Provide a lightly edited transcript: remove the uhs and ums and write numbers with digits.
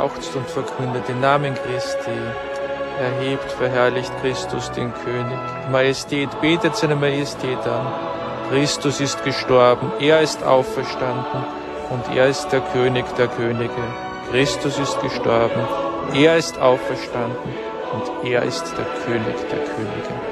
jauchzt und verkündet den Namen Christi. Erhebt, verherrlicht Christus den König. Die Majestät betet seine Majestät an. Christus ist gestorben, er ist auferstanden und er ist der König der Könige. Christus ist gestorben, er ist auferstanden und er ist der König der Könige.